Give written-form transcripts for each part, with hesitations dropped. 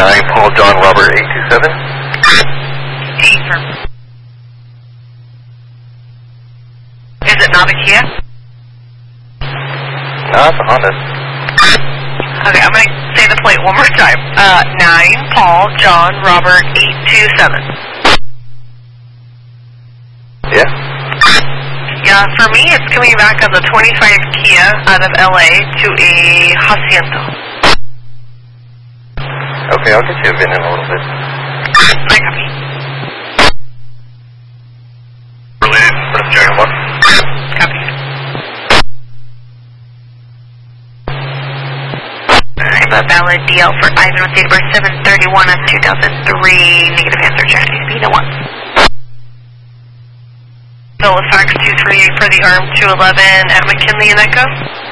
9 Paul John Robert 827. Affirm. Is it not a Kia? No, it's a Honda. Okay, I'm going to say the plate one more time. 9 Paul John Robert 827. Yeah. Yeah, for me, it's coming back as a 25 Kia out of LA to a Hacienda. Okay, I'll get you a VIN in a little bit. I copy. Related, let's check them up. Copy. I have a valid DL for Ivan with date of birth 7/31 of 2003. Negative answer, Chinese Beta 1. Halifax 238 for the arm 211 at McKinley and Echo.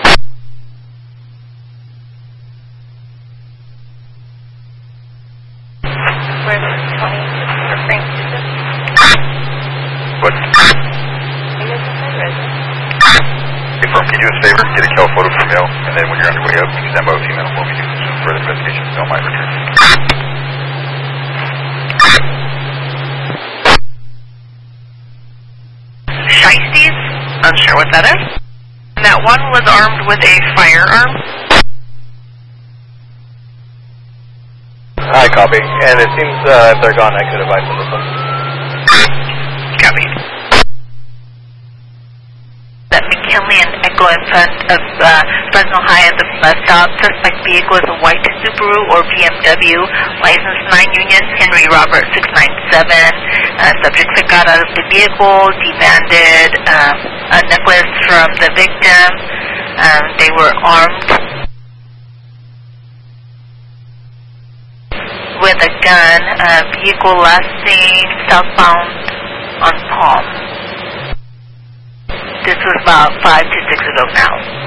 Where the 20 for Frank Susan? What? Hey, Firm, can you do us a favor? Get a Cal photo for mail, and then when you're on your way up, you can stand by with email. We'll be doing some further investigation. Don't mind return. Shiesties? Unsure what that is. And that one was armed with a firearm. Hi, copy. And it seems if they're gone, I could advise them with them. Copy. That McKinley and Echo in front of Fresno High at the bus stop. Suspect vehicle is a white Subaru or BMW. License 9 Union, Henry Robert 697. Subject got out of the vehicle, demanded a necklace from the victim. They were armed with a gun. Vehicle last seen southbound on Palm. This was about 5 to 6 ago now.